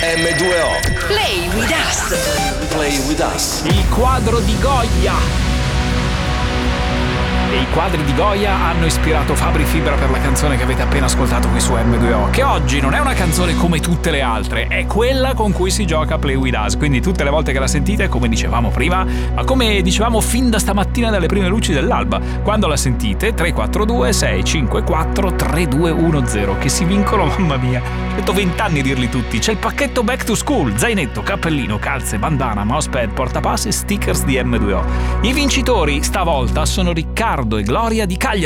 M2O. Play with us. Play with us. Il quadro di Goya. E i quadri di Goya hanno ispirato Fabri Fibra per la canzone che avete appena ascoltato qui su M2O, che oggi non è una canzone come tutte le altre, è quella con cui si gioca a Play With Us, quindi tutte le volte che la sentite, come dicevamo prima, ma come dicevamo fin da stamattina dalle prime luci dell'alba, quando la sentite 342 654 3210, che si vincono, mamma mia, ho detto 20 anni a dirli tutti, c'è il pacchetto Back to School, zainetto, cappellino, calze, bandana, mousepad, portapassi e stickers di M2O. I vincitori stavolta sono Riccardo e Gloria di Cagliari.